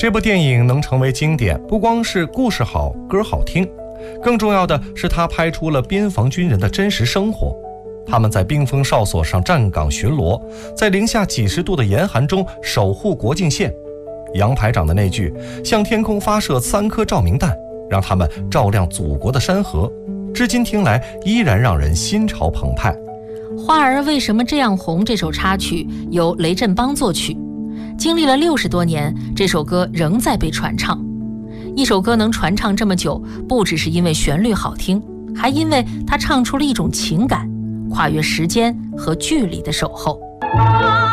这部电影能成为经典，不光是故事好，歌好听，更重要的是他拍出了边防军人的真实生活。他们在冰封哨所上站岗巡逻，在零下几十度的严寒中守护国境线。杨排长的那句向天空发射3颗照明弹，让他们照亮祖国的山河，至今听来依然让人心潮澎湃。 花儿为什么这样红这首插曲由雷振邦作曲，经历了60多年，这首歌仍在被传唱。一首歌能传唱这么久，不只是因为旋律好听，还因为它唱出了一种情感，跨越时间和距离的守候。